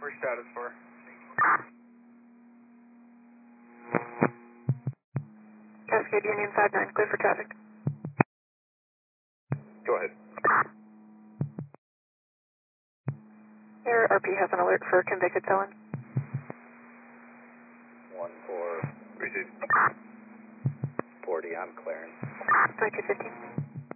Where's status for? Cascade Union 59, clear for traffic. Go ahead. Air RP has an alert for convicted felon. 1-4. Received. 40, I'm clearing. 2215.